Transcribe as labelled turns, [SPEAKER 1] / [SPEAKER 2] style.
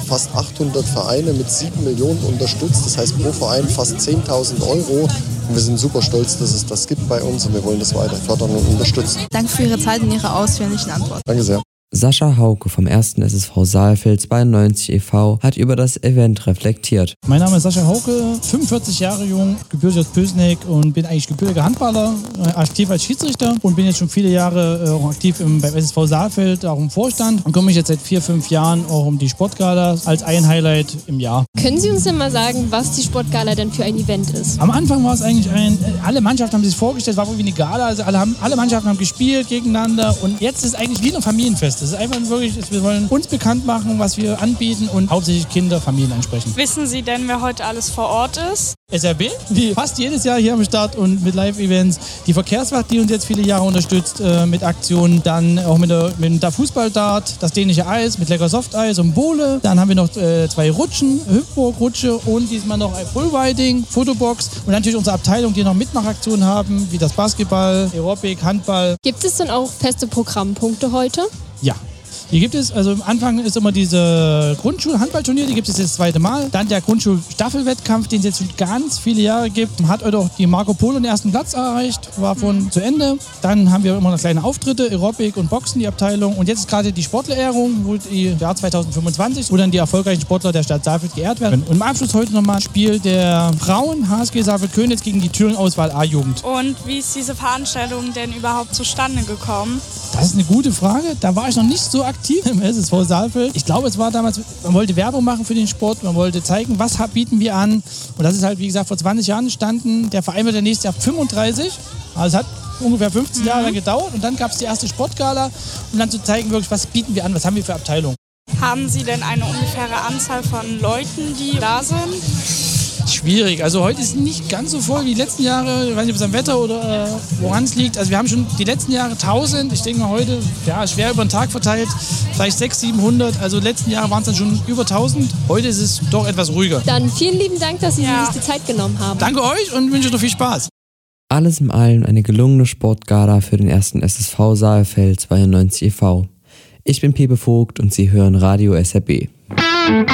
[SPEAKER 1] fast 800 Vereine mit 7 Millionen unterstützt. Das heißt pro Verein fast 10.000 Euro. Und wir sind super stolz, dass es das gibt bei uns und wir wollen das weiter fördern und unterstützen.
[SPEAKER 2] Danke für Ihre Zeit und Ihre ausführlichen Antworten.
[SPEAKER 1] Danke sehr.
[SPEAKER 3] Sascha Hauke vom 1. SSV Saalfeld 92 e.V. hat über das Event reflektiert.
[SPEAKER 4] Mein Name ist Sascha Hauke, 45 Jahre jung, gebürtig aus Pößneck und bin eigentlich gebürtiger Handballer, aktiv als Schiedsrichter und bin jetzt schon viele Jahre auch aktiv beim SSV Saalfeld, auch im Vorstand und kümmere mich jetzt seit 4-5 Jahren auch um die Sportgala als ein Highlight im Jahr.
[SPEAKER 5] Können Sie uns denn mal sagen, was die Sportgala denn für ein Event ist?
[SPEAKER 4] Am Anfang war es eigentlich alle Mannschaften haben sich vorgestellt, es war irgendwie eine Gala, also alle Mannschaften haben gespielt gegeneinander und jetzt ist es eigentlich wie ein Familienfest. Das ist einfach wirklich, wir wollen uns bekannt machen, was wir anbieten und hauptsächlich Kinder, Familien ansprechen.
[SPEAKER 6] Wissen Sie denn, wer heute alles vor Ort ist?
[SPEAKER 4] SRB, die fast jedes Jahr hier am Start und mit Live-Events. Die Verkehrswacht, die uns jetzt viele Jahre unterstützt mit Aktionen. Dann auch mit der Fußballdart, das dänische Eis mit lecker Softeis und Bowle. Dann haben wir noch 2 Rutschen, Hüpfburg-Rutsche und diesmal noch ein Bullriding, Fotobox. Und natürlich unsere Abteilung, die noch Mitmachaktionen haben, wie das Basketball, Aerobic, Handball.
[SPEAKER 5] Gibt es denn auch feste Programmpunkte heute?
[SPEAKER 4] Ja. Hier gibt es, also am Anfang ist immer diese Grundschul-Handballturnier, die gibt es jetzt das 2. Mal. Dann der Grundschul-Staffelwettkampf, den es jetzt schon ganz viele Jahre gibt. Hat heute auch die Marco Polo den 1. Platz erreicht, war von zu Ende. Dann haben wir immer noch kleine Auftritte, Aerobic und Boxen, die Abteilung. Und jetzt ist gerade die Sportlerehrung, wo die Jahr 2025, wo dann die erfolgreichen Sportler der Stadt Saalfeld geehrt werden. Und im Abschluss heute nochmal ein Spiel der Frauen, HSG Saalfeld-Königs gegen die Thüringen-Auswahl A-Jugend.
[SPEAKER 6] Und wie ist diese Veranstaltung denn überhaupt zustande gekommen?
[SPEAKER 4] Das ist eine gute Frage. Da war ich noch nicht so aktiv im SSV Saalfeld. Ich glaube, es war damals, man wollte Werbung machen für den Sport, man wollte zeigen, was bieten wir an. Und das ist halt, wie gesagt, vor 20 Jahren entstanden. Der Verein wird ja nächstes Jahr 35. Also es hat ungefähr 15 Jahre lang gedauert. Und dann gab es die erste Sportgala, um dann zu zeigen, wirklich, was bieten wir an, was haben wir für Abteilungen.
[SPEAKER 6] Haben Sie denn eine ungefähre Anzahl von Leuten, die da sind?
[SPEAKER 4] Schwierig. Also heute ist nicht ganz so voll wie die letzten Jahre. Ich weiß nicht, ob es am Wetter oder woran es liegt. Also wir haben schon die letzten Jahre 1000. Ich denke mal heute, ja, schwer über den Tag verteilt. Vielleicht 600, 700. Also die letzten Jahre waren es dann schon über 1000. Heute ist es doch etwas ruhiger.
[SPEAKER 5] Dann vielen lieben Dank, dass Sie sich die Zeit genommen haben.
[SPEAKER 4] Danke euch und wünsche noch viel Spaß.
[SPEAKER 3] Alles in allem eine gelungene Sportgala für den 1. SSV Saalfeld 92 e.V. Ich bin Pepe Vogt und Sie hören Radio SRB.